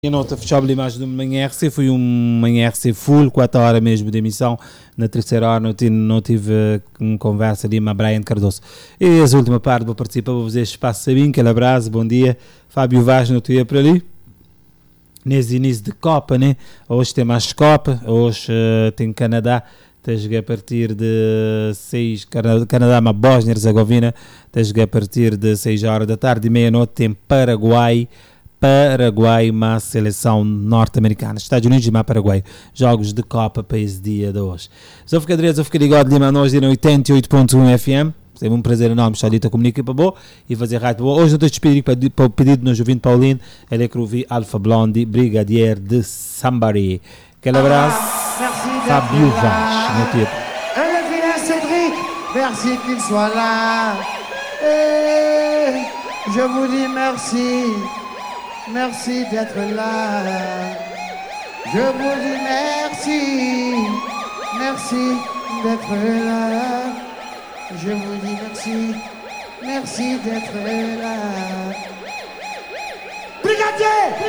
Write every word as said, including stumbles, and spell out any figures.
Eu não te fechava a imagem do Manhã R C, foi um Manhã R C full, quatro horas mesmo de emissão. Na terceira hora não tive, não tive uma conversa ali com a Brian Cardoso. E a última parte vou participar, vou fazer espaço Sabinho, aquele abraço, bom dia. Fábio Vaz, não estou por ali. Nesse início de Copa, né? Hoje tem mais Copa, hoje uh, tem Canadá. Tens a partir de seis, Canadá, uma Bósnia e Herzegovina. Tens a partir de seis horas da tarde e meia-noite tem Paraguai. Paraguai, uma seleção norte-americana. Estados Unidos e uma Paraguai. Jogos de Copa para esse dia de hoje. Sou Ficadrez, sou Ficadigo de Lima, nós em oitenta e oito ponto um F M. Teve um prazer enorme estar ali a comunicar para boa e fazer rádio boa. Hoje não estou a despedir para, para o pedido do nosso ouvinte Paulino. Ele é que ouvi Alpha Blondy, Brigadier de Somebody. Aquele abraço. Merci Fábio Vaz. Et le vilain Cédric, merci qu'il soit là. Et je vous dis merci. Merci d'être là. Je vous dis merci. Merci d'être là. Je vous dis merci. Merci d'être là. Brigadier!